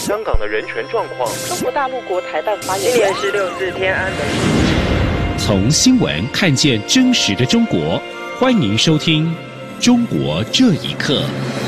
香港的人权状况。 中国大陆国台办发言人。 今年是64天安门。 从新闻看见真实的中国，欢迎收听《中国这一刻》。